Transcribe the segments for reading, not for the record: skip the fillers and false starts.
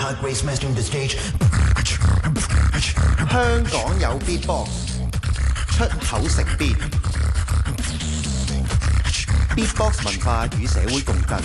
香港有 Beatbox， 出口成邊 Beatbox 文化與社會共振。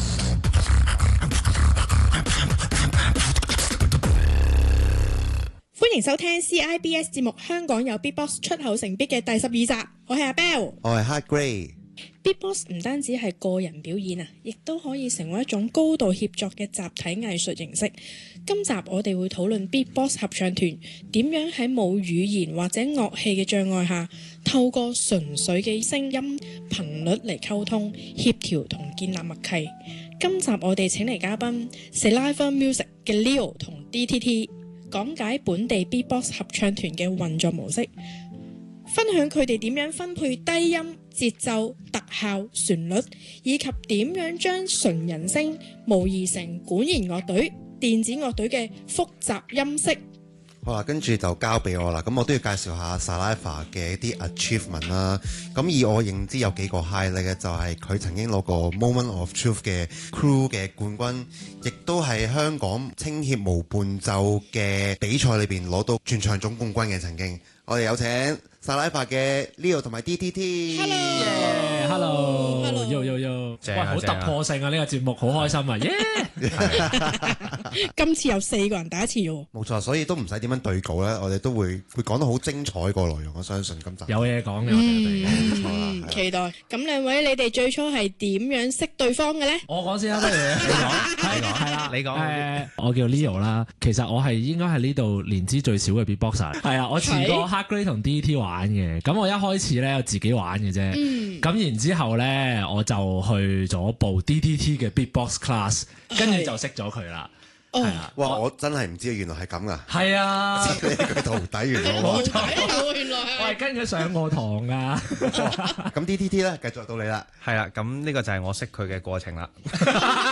歡迎收聽 CIBS 節目《香港有 Beatbox 出口成 Beat》嘅第12集，我係阿 Bell， 我係 Hard Grey。Beatbox 唔單止係個人表演啊，亦都可以成為一種高度協作嘅集體藝術形式。今集我哋會討論 Beatbox 合唱團點樣喺冇語言或者樂器嘅障礙下，透過純粹嘅聲音頻率嚟溝通、協調同建立默契。今集我哋請嚟嘉賓 Saliva Music 嘅 Leo 同 DTT， 講解本地 Beatbox 合唱團嘅運作模式，分享佢哋點樣分配低音、節奏、特效、旋律，以及點樣將純人聲模擬成管弦樂隊、電子樂隊嘅複雜音色。 好啦，跟住就交俾我啦。咁我都要介紹下 Saliva 嘅一啲 achievement 啦。咁以我認知有幾個 highlight 嘅，就係佢曾經攞過 Moment of Truth 嘅 Crew 嘅冠軍，亦都係香港青協無伴奏嘅比賽裏邊攞到全場總冠軍嘅曾經。我哋有請 Saliva 嘅 Leo 同埋 DTT。Hello，Yo，喂，好突破性啊！呢個節目好開心啊！耶！ 今次有4個人第一次喎。 冇錯，所以都唔使點樣對稿咧，我哋都會講得好精彩個內容。我相信今集有嘢講嘅，我哋冇錯啦。 期待。咁兩位，你哋最初係點樣識對方嘅咧？ 我講先啦，不如你講，係啦，你講。我叫 Leo 啦，其實我係應該係呢度年資最少嘅 Beatboxer。係啊，我遲過 Hard Grey 同 DTT 玩嘅。咁我一開始咧，我自己玩嘅啫。咁然之後咧，我就去咗報 DTT 嘅 Beatbox class， 跟住就識咗佢啦。係啊！ 哇！我真係唔知原來係咁噶。 係啊！ 佢徒弟原來我係我係跟佢上過堂噶。 咁 DTT 咧，繼續到你啦。 係啦，咁呢個就係我識佢嘅過程啦。 係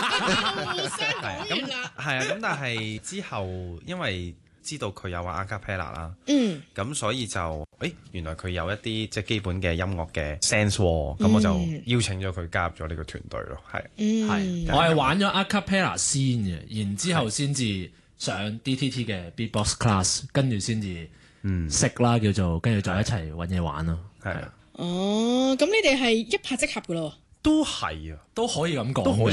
咁係啊，咁但係之後因為知道佢有玩 acapella 啦，咁所以就原來佢有一啲即係基本嘅音樂嘅 sense 喎，咁我就邀請咗佢加入咗呢個團隊咯，係。 我係玩咗 acapella 先嘅，然之後先至上 DTT 嘅 Beatbox class， 跟住先至識啦，叫做跟住再一齊揾嘢玩咯，係啊。 哦，咁你哋係一拍即合噶咯？ 都係啊，都可以咁講。